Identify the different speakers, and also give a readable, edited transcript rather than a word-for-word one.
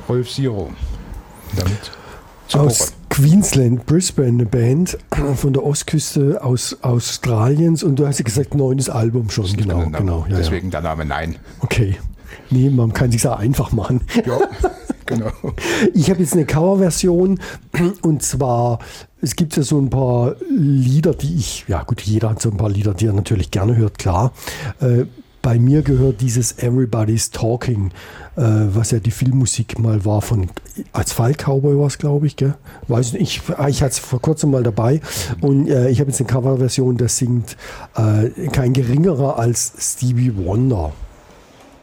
Speaker 1: 12 Zero. Damit
Speaker 2: aus Queensland, Brisbane, eine Band von der Ostküste aus Australiens. Und du hast ja gesagt, 9. Album schon. Genau. Ja,
Speaker 1: deswegen der Name Nein.
Speaker 2: Okay. Nee, man kann sich auch einfach machen.
Speaker 1: Ja, genau.
Speaker 2: Ich habe jetzt eine Coverversion und zwar, es gibt ja so ein paar Lieder, jeder hat so ein paar Lieder, die er natürlich gerne hört, klar. Bei mir gehört dieses Everybody's Talking, was ja die Filmmusik mal war als Fall-Cowboy war es, glaube ich, gell? Weiß nicht, ich hatte es vor kurzem mal dabei und ich habe jetzt eine Coverversion, das singt kein geringerer als Stevie Wonder.